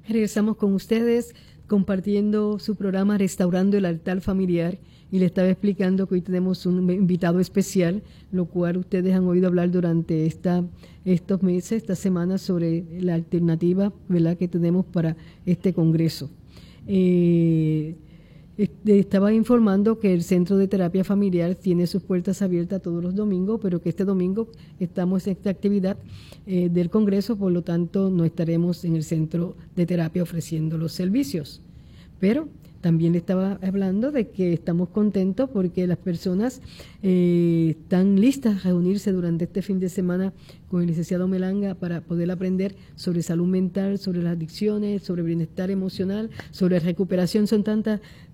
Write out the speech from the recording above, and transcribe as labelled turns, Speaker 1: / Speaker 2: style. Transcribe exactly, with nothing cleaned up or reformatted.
Speaker 1: Regresamos con ustedes compartiendo su programa Restaurando el Altar Familiar, y le estaba explicando que hoy tenemos un invitado especial, lo cual ustedes han oído hablar durante esta, estos meses, estas semanas, sobre la alternativa, ¿verdad?, que tenemos para este congreso. Eh, Estaba informando que el Centro de Terapia Familiar tiene sus puertas abiertas todos los domingos, pero que este domingo estamos en esta actividad eh, del Congreso, por lo tanto no estaremos en el Centro de Terapia ofreciendo los servicios. Pero también le estaba hablando de que estamos contentos porque las personas eh, están listas a reunirse durante este fin de semana con el licenciado Melanga para poder aprender sobre salud mental, sobre las adicciones, sobre bienestar emocional, sobre recuperación. Son tantas